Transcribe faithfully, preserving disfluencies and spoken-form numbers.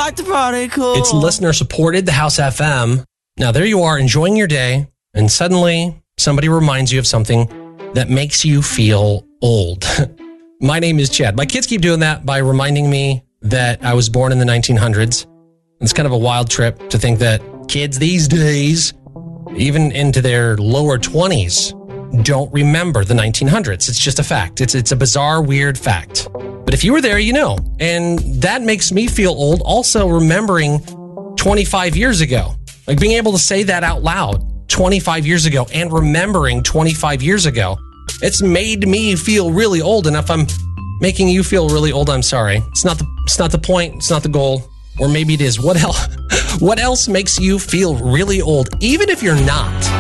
like to party cool. It's listener supported, the House F M. Now, there you are enjoying your day, and suddenly somebody reminds you of something that makes you feel old. My name is Chad. My kids keep doing that by reminding me that I was born in the nineteen hundreds. It's kind of a wild trip to think that kids these days, even into their lower twenties, don't remember the nineteen hundreds. It's just a fact. It's it's a bizarre, weird fact. But if you were there, you know. And that makes me feel old. Also remembering twenty-five years ago. Like being able to say that out loud twenty-five years ago and remembering twenty-five years ago. It's made me feel really old. And if I'm making you feel really old, I'm sorry. It's not the it's not the point. It's not the goal. Or maybe it is. What else? What else makes you feel really old, even if you're not?